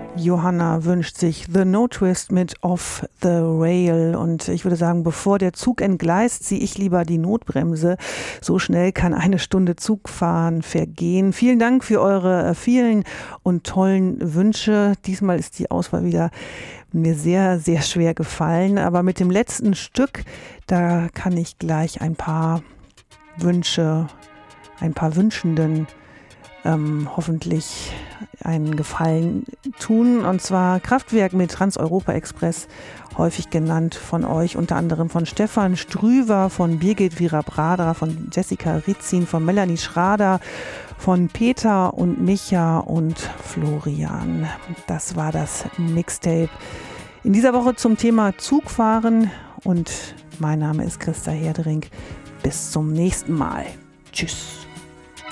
Johanna wünscht sich The No Twist mit Off the Rail und ich würde sagen, bevor der Zug entgleist, ziehe ich lieber die Notbremse. So schnell kann eine Stunde Zugfahren vergehen. Vielen Dank für eure vielen und tollen Wünsche. Diesmal ist die Auswahl wieder mir sehr, sehr schwer gefallen, aber mit dem letzten Stück, da kann ich gleich ein paar Wünschenden hoffentlich einen Gefallen tun. Und zwar Kraftwerk mit Trans-Europa-Express, häufig genannt von euch, unter anderem von Stefan Strüver, von Birgit Virabradra, von Jessica Ritzin, von Melanie Schrader, von Peter und Micha und Florian. Das war das Mixtape in dieser Woche zum Thema Zugfahren und mein Name ist Christa Herdering. Bis zum nächsten Mal. Tschüss.